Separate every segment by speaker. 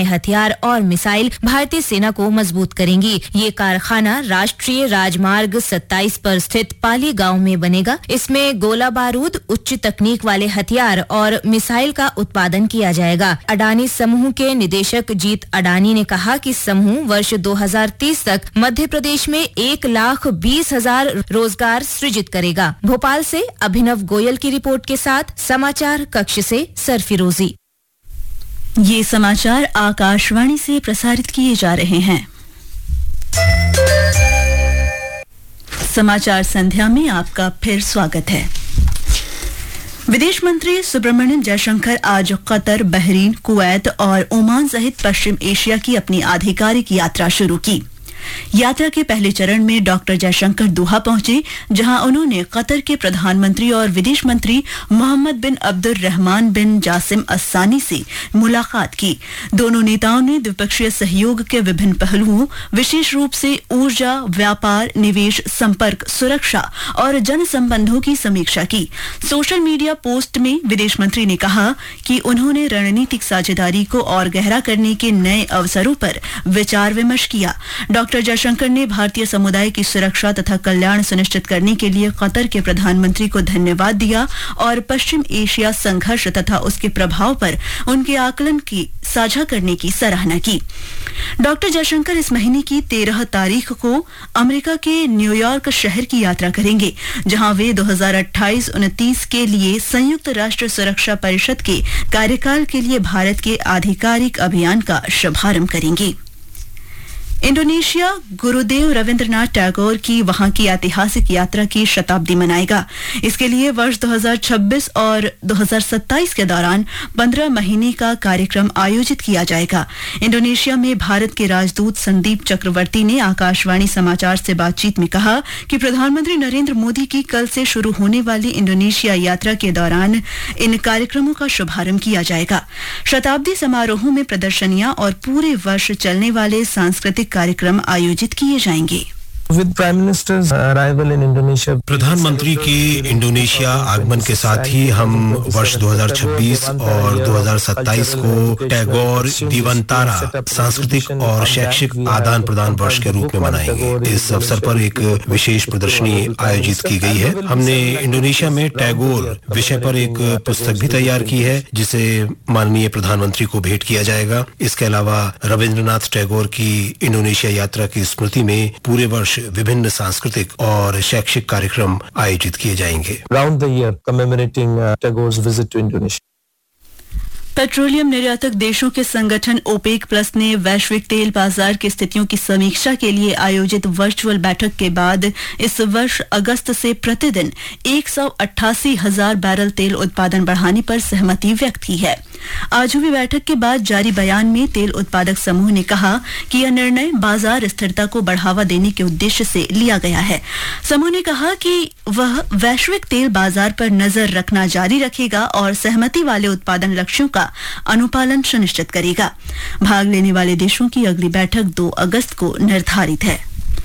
Speaker 1: हथियार और मिसाइल भारतीय सेना को मजबूत करेंगी। ये कारखाना राष्ट्रीय राजमार्ग 27 पर स्थित पाली गांव में बनेगा। इसमें गोला बारूद, उच्च तकनीक वाले हथियार और मिसाइल का उत्पादन किया जाएगा। अडानी समूह के निदेशक जीत अडानी ने कहा कि समूह वर्ष 2030 तक मध्य प्रदेश में 1,20,000 रोजगार सृजित करेगा। भोपाल से अभिनव गोयल की रिपोर्ट के साथ समाचार कक्ष से सरफिरोजी।
Speaker 2: ये समाचार आकाशवाणी से प्रसारित किए जा रहे हैं। समाचार संध्या में आपका फिर स्वागत है। विदेश मंत्री सुब्रमण्यम जयशंकर आज कतर, बहरीन, कुवैत और ओमान सहित पश्चिम एशिया की अपनी आधिकारिक यात्रा शुरू की। यात्रा के पहले चरण में डॉक्टर जयशंकर दोहा पहुंचे, जहां उन्होंने कतर के प्रधानमंत्री और विदेश मंत्री मोहम्मद बिन अब्दुल रहमान बिन जासिम अस्सानी से मुलाकात की। दोनों नेताओं ने द्विपक्षीय सहयोग के विभिन्न पहलुओं, विशेष रूप से ऊर्जा, व्यापार, निवेश, संपर्क, सुरक्षा और जन संबंधों की समीक्षा की। सोशल मीडिया पोस्ट में विदेश मंत्री ने कहा कि उन्होंने रणनीतिक साझेदारी को और गहरा करने के नए अवसरों पर विचार विमर्श किया। डॉक्टर जयशंकर ने भारतीय समुदाय की सुरक्षा तथा कल्याण सुनिश्चित करने के लिए कतर के प्रधानमंत्री को धन्यवाद दिया और पश्चिम एशिया संघर्ष तथा उसके प्रभाव पर उनके आकलन की साझा करने की सराहना की। डॉक्टर जयशंकर इस महीने की 13 तारीख को अमेरिका के न्यूयॉर्क शहर की यात्रा करेंगे, जहां वे 2028-29 के लिए संयुक्त राष्ट्र सुरक्षा परिषद के कार्यकाल के लिए भारत के आधिकारिक अभियान का शुभारंभ करेंगे। इंडोनेशिया गुरुदेव रविंद्रनाथ टैगोर की वहां की ऐतिहासिक यात्रा की शताब्दी मनाएगा। इसके लिए वर्ष 2026 और 2027 के दौरान 15 महीने का कार्यक्रम आयोजित किया जाएगा। इंडोनेशिया में भारत के राजदूत संदीप चक्रवर्ती ने आकाशवाणी समाचार से बातचीत में कहा कि प्रधानमंत्री नरेंद्र मोदी की कल से शुरू होने वाली इंडोनेशिया यात्रा के दौरान इन कार्यक्रमों का शुभारंभ किया जाएगा। शताब्दी समारोहों में प्रदर्शनियां और पूरे वर्ष चलने वाले सांस्कृतिक कार्यक्रम आयोजित किए जाएंगे।
Speaker 3: With Prime Minister's arrival in Indonesia,
Speaker 4: प्रधानमंत्री के इंडोनेशिया आगमन के साथ ही हम वर्ष 2026 और 2027 को टैगोर दीवंतारा सांस्कृतिक और शैक्षिक आदान प्रदान वर्ष के रूप में मनाएंगे। इस अवसर पर एक विशेष प्रदर्शनी आयोजित की गई है। हमने इंडोनेशिया में टैगोर विषय पर एक पुस्तक भी तैयार की है, जिसे माननीय प्रधानमंत्री को भेंट किया जाएगा। इसके अलावा रविंद्रनाथ टैगोर की इंडोनेशिया यात्रा की स्मृति में पूरे वर्ष विभिन्न सांस्कृतिक और शैक्षिक कार्यक्रम आयोजित किए जाएंगे।
Speaker 3: Round the year commemorating Tagore's visit to Indonesia.
Speaker 2: Petroleum निर्यातक देशों के संगठन ओपेक प्लस ने वैश्विक तेल बाजार की स्थितियों की समीक्षा के लिए आयोजित वर्चुअल बैठक के बाद इस वर्ष अगस्त से प्रतिदिन 188,000 बैरल तेल उत्पादन बढ़ाने पर सहमति व्यक्त की है। आज हुई बैठक के बाद जारी बयान में तेल उत्पादक समूह ने कहा कि यह निर्णय बाजार स्थिरता को बढ़ावा देने के उद्देश्य से लिया गया है। समूह ने कहा कि वह वैश्विक तेल बाजार पर नजर रखना जारी रखेगा और सहमति वाले उत्पादन लक्ष्यों का अनुपालन सुनिश्चित करेगा। भाग लेने वाले देशों की अगली बैठक 2 अगस्त को निर्धारित है।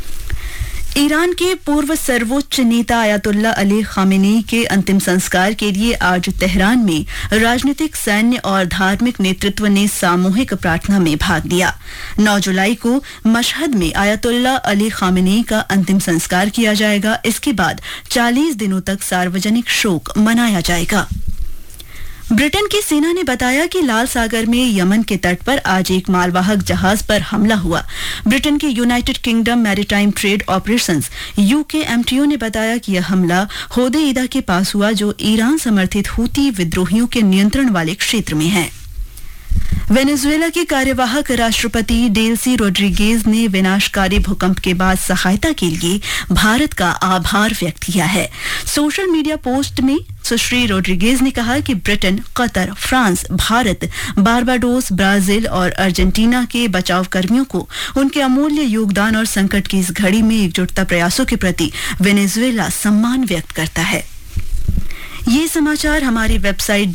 Speaker 2: ईरान के पूर्व सर्वोच्च नेता आयतुल्लाह अली खामेनी के अंतिम संस्कार के लिए आज तेहरान में राजनीतिक, सैन्य और धार्मिक नेतृत्व ने सामूहिक प्रार्थना में भाग लिया। 9 जुलाई को मशहद में आयतुल्लाह अली खामेनी का अंतिम संस्कार किया जाएगा। इसके बाद 40 दिनों तक सार्वजनिक शोक मनाया जाएगा। ब्रिटेन की सेना ने बताया कि लाल सागर में यमन के तट पर आज एक मालवाहक जहाज पर हमला हुआ। ब्रिटेन के United kingdom maritime trade operations UKMTO ने बताया कि यह हमला होदेईदा के पास हुआ, जो ईरान समर्थित हूती विद्रोहियों के नियंत्रण वाले क्षेत्र में है। वेनेजुएला के कार्यवाहक राष्ट्रपति डेल्सी रोड्रिगेज ने विनाशकारी भूकंप के बाद सहायता के लिए भारत का आभार व्यक्त किया है। सोशल मीडिया पोस्ट में सुश्री रोड्रिगेज ने कहा कि Britain, Qatar, France, Bharat, Barbados, Brazil और अर्जेंटीना के बचाव कर्मियों को उनके अमूल्य योगदान और संकट की इस घड़ी में एकजुटता प्रयासों के प्रति वेनेजुएला सम्मान व्यक्त करता है। ये समाचार हमारी वेबसाइट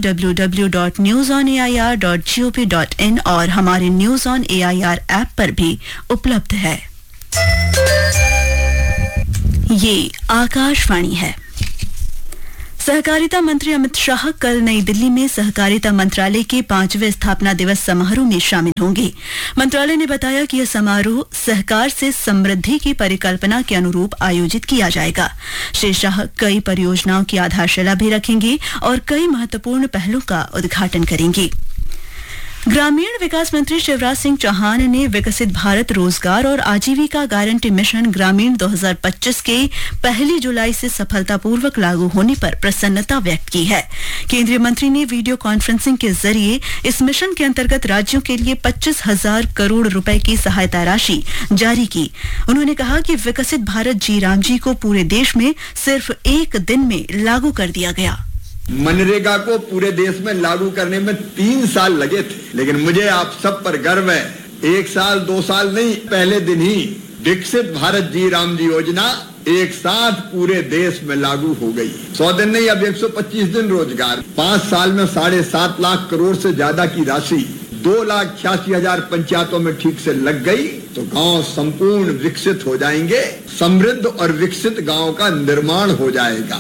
Speaker 2: www.newsonair.gop.in और हमारे न्यूज ऑन AIR ऐप पर भी उपलब्ध है। ये आकाशवाणी है। सहकारिता मंत्री अमित शाह कल नई दिल्ली में सहकारिता मंत्रालय के 5वें स्थापना दिवस समारोह में शामिल होंगे। मंत्रालय ने बताया कि यह समारोह सहकार से समृद्धि की परिकल्पना के अनुरूप आयोजित किया जाएगा। श्री शाह कई परियोजनाओं की आधारशिला भी रखेंगे और कई महत्वपूर्ण पहलों का उद्घाटन करेंगे। ग्रामीण विकास मंत्री शिवराज सिंह चौहान ने विकसित भारत रोजगार और आजीविका गारंटी मिशन ग्रामीण 2025 के 1 जुलाई से सफलतापूर्वक लागू होने पर प्रसन्नता व्यक्त की है। केंद्रीय मंत्री ने वीडियो कॉन्फ्रेंसिंग के जरिए इस मिशन के अंतर्गत राज्यों के लिए 25,000 करोड़ रुपए की सहायता राशि जारी की। उन्होंने कहा कि विकसित भारत जी राम जी को पूरे देश में सिर्फ 1 दिन में लागू कर दिया गया।
Speaker 5: मनरेगा को पूरे देश में लागू करने में 3 साल लगे थे, लेकिन मुझे आप सब पर गर्व है। 1 साल 2 साल नहीं, पहले दिन ही विकसित भारत जी राम जी योजना एक साथ पूरे देश में लागू हो गई। 100 दिन नहीं, अब 125 दिन रोजगार। 5 साल में 7.5 लाख करोड़ से ज्यादा की राशि 2,86,000 पंचायतों में ठीक से लग गई, तो गांव संपूर्ण विकसित हो जाएंगे। समृद्ध और विकसित गांव का निर्माण हो जाएगा।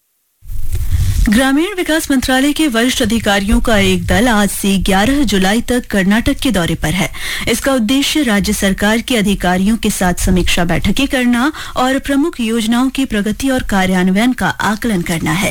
Speaker 2: ग्रामीण विकास मंत्रालय के वरिष्ठ अधिकारियों का एक दल आज से 11 जुलाई तक कर्नाटक के दौरे पर है। इसका उद्देश्य राज्य सरकार के अधिकारियों के साथ समीक्षा बैठकें करना और प्रमुख योजनाओं की प्रगति और कार्यान्वयन का आकलन करना है।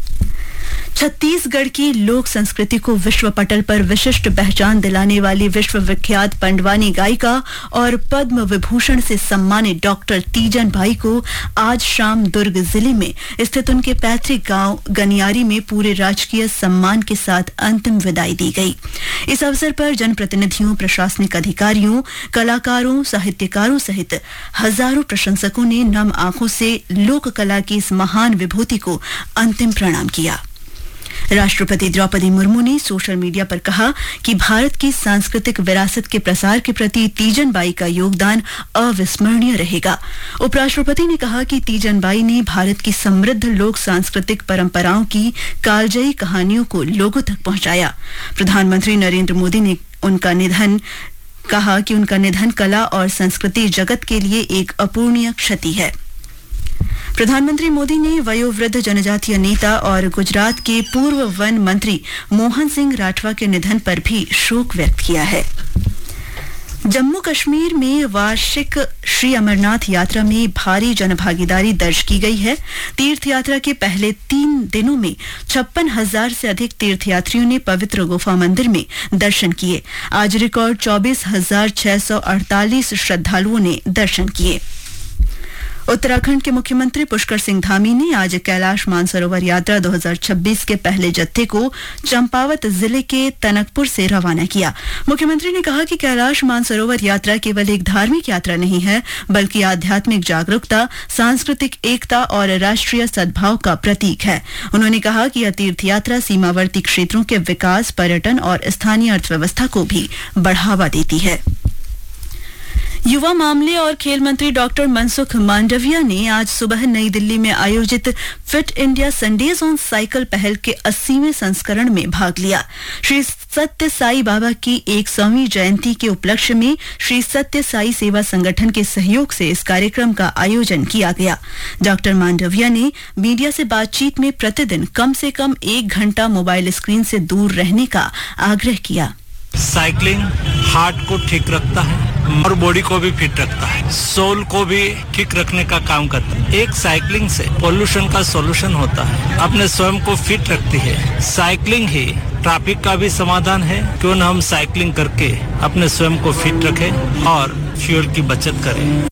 Speaker 2: छत्तीसगढ़ की लोक संस्कृति को विश्व पटल पर विशिष्ट पहचान दिलाने वाली विश्व विख्यात पंडवानी गायिका और पद्म विभूषण से सम्मानित डॉक्टर तीजन बाई को आज शाम दुर्ग जिले में स्थित उनके पैतृक गांव गनियारी में पूरे राजकीय सम्मान के साथ अंतिम विदाई दी गई। इस अवसर पर जनप्रतिनिधियों, प्रशासनिक अधिकारियों, कलाकारों, साहित्यकारों सहित हजारों प्रशंसकों ने नम आंखों से लोक कला की इस महान विभूति को अंतिम प्रणाम किया। राष्ट्रपति द्रौपदी मुर्मू ने सोशल मीडिया पर कहा कि भारत की सांस्कृतिक विरासत के प्रसार के प्रति तीजन बाई का योगदान अविस्मरणीय रहेगा। उपराष्ट्रपति ने कहा कि तीजन बाई ने भारत की समृद्ध लोक सांस्कृतिक परंपराओं की कालजयी कहानियों को लोगों तक पहुंचाया। प्रधानमंत्री नरेंद्र मोदी ने उनका निधन कला और संस्कृति जगत के लिए एक अपूरणीय क्षति है। प्रधानमंत्री मोदी ने वयोवृद्ध जनजातीय नेता और गुजरात के पूर्व वन मंत्री मोहन सिंह राठवा के निधन पर भी शोक व्यक्त किया है। जम्मू कश्मीर में वार्षिक श्री अमरनाथ यात्रा में भारी जनभागीदारी दर्ज की गई है। तीर्थ यात्रा के पहले 3 दिनों में 56,000 से अधिक तीर्थयात्रियों ने पवित्र गुफा मंदिर में दर्शन किए। आज रिकॉर्ड 24,648 श्रद्धालुओं ने दर्शन किए। उत्तराखंड के मुख्यमंत्री पुष्कर सिंह धामी ने आज कैलाश मानसरोवर यात्रा 2026 के पहले जत्थे को चंपावत जिले के टनकपुर से रवाना किया। मुख्यमंत्री ने कहा कि कैलाश मानसरोवर यात्रा केवल एक धार्मिक यात्रा नहीं है, बल्कि आध्यात्मिक जागरूकता, सांस्कृतिक एकता और राष्ट्रीय सद्भाव का प्रतीक है। उन्होंने कहा कि यह तीर्थ यात्रा सीमावर्ती क्षेत्रों के विकास, पर्यटन और स्थानीय अर्थव्यवस्था को भी बढ़ावा देती है। युवा मामले और खेल मंत्री डॉक्टर मनसुख मांडविया ने आज सुबह नई दिल्ली में आयोजित fit India Sundays on cycle पहल के 80वें संस्करण में भाग लिया। श्री सत्य साई बाबा की 100वीं जयंती के उपलक्ष्य में श्री सत्य साई सेवा संगठन के सहयोग से इस कार्यक्रम का आयोजन किया गया। डॉक्टर मांडविया ने मीडिया से बातचीत में प्रतिदिन कम से कम 1 घंटा मोबाइल स्क्रीन से दूर रहने का आग्रह किया।
Speaker 6: साइकिलिंग हार्ट को ठीक रखता है और बॉडी को भी फिट रखता है, सोल को भी ठीक रखने का काम करता है। एक साइकिलिंग से पोल्यूशन का सॉल्यूशन होता है, अपने स्वयं को फिट रखती है। साइकिलिंग ही ट्रैफिक का भी समाधान है। क्यों न हम साइकिलिंग करके अपने स्वयं को फिट रखें और फ्यूल की बचत करें।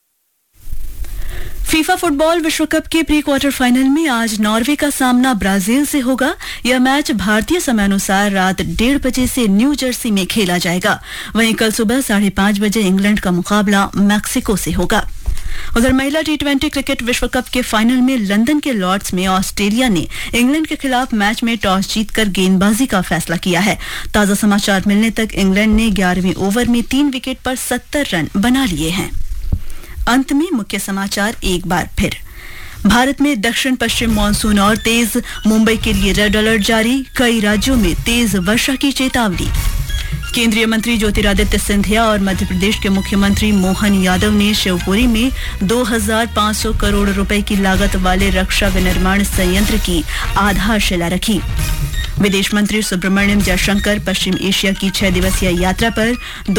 Speaker 2: फीफा फुटबॉल विश्व कप के प्री क्वार्टर फाइनल में आज नॉर्वे का सामना ब्राजील से होगा। यह मैच भारतीय समयानुसार रात 1:30 बजे से न्यू जर्सी में खेला जाएगा। वहीं कल सुबह 5:30 बजे इंग्लैंड का मुकाबला मैक्सिको से होगा। उधर महिला T20 क्रिकेट विश्व कप के फाइनल में लंदन के लॉर्ड्स में ऑस्ट्रेलिया ने इंग्लैंड के खिलाफ मैच में टॉस जीतकर गेंदबाजी का फैसला किया है। ताजा समाचार मिलने तक इंग्लैंड ने 11वें ओवर में 3 विकेट पर 70 रन बना लिए हैं। अंत में मुख्य समाचार एक बार फिर। भारत में दक्षिण पश्चिम मानसून और तेज, मुंबई के लिए रेड अलर्ट जारी, कई राज्यों में तेज वर्षा की चेतावनी। केंद्रीय मंत्री ज्योतिरादित्य सिंधिया और मध्य प्रदेश के मुख्यमंत्री मोहन यादव ने शिवपुरी में 2500 करोड़ रुपए की लागत वाले रक्षा विनिर्माण संयंत्र की आधारशिला रखी। विदेश मंत्री सुब्रमण्यम जयशंकर पश्चिम एशिया की 6 दिवसीय यात्रा पर